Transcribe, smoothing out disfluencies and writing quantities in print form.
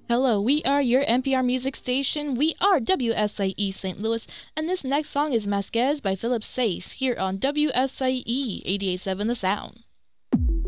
Hello, we are your NPR music station. We are WSIE St. Louis, and this next song is Masquez by Philip Sayce here on WSIE 88.7 The Sound.